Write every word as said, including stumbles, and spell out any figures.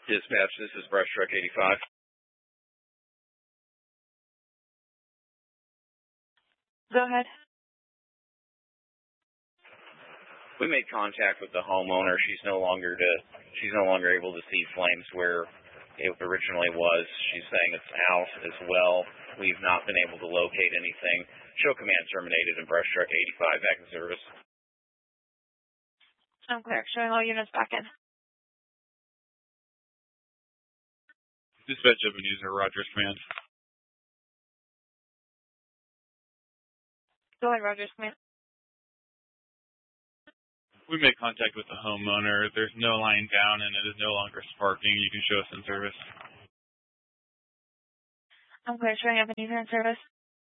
Dispatch, this is Brush Truck eighty-five. Go ahead. We made contact with the homeowner. She's no longer to, she's no longer able to see flames where it originally was. She's saying it's out as well. We've not been able to locate anything. Show command terminated and Brush Truck eighty-five back in service. I'm clear. Showing all units back in. Dispatch Ebenezer, Rogers command. Go ahead, Rogers command. We made contact with the homeowner. There's no line down and it is no longer sparking. You can show us in service. I'm clear. Showing Ebenezer in service.